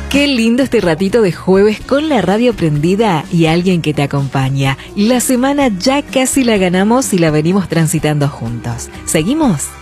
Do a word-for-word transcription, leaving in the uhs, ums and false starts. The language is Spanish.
Qué lindo este ratito de jueves con la radio prendida y alguien que te acompaña. La semana ya casi la ganamos y la venimos transitando juntos. ¿Seguimos?